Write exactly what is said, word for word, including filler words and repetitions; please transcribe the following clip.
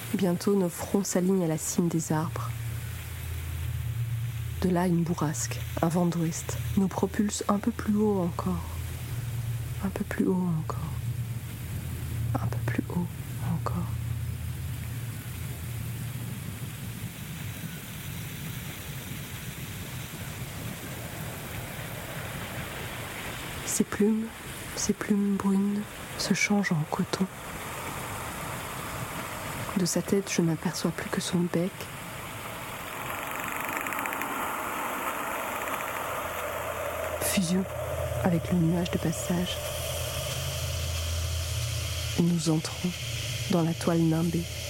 Bientôt nos fronts s'alignent à la cime des arbres. De là une bourrasque, un vent d'ouest, nous propulse un peu plus haut encore. Un peu plus haut encore. Un peu plus haut encore. Ses plumes, ses plumes brunes se changent en coton. De sa tête, je n'aperçois plus que son bec. Fusion avec le nuage de passage. Et nous entrons dans la toile nimbée.